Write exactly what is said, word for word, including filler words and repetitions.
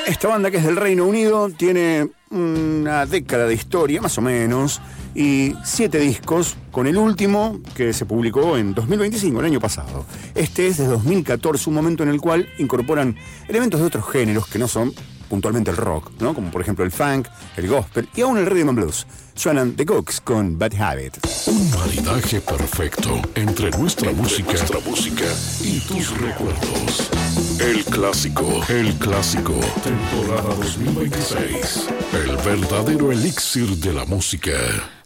Esta banda, que es del Reino Unido, tiene una década de historia, más o menos, y siete discos, con el último que se publicó en dos mil veinticinco, el año pasado. Este es de dos mil catorce, un momento en el cual incorporan elementos de otros géneros que no son puntualmente el rock, ¿no? Como por ejemplo el funk, el gospel y aún el rhythm and blues. Suenan The Cooks con Bad Habit. Un maridaje perfecto entre nuestra entre música, nuestra música y tus recuerdos. El clásico, el clásico, temporada dos mil veintiséis. El verdadero elixir de la música.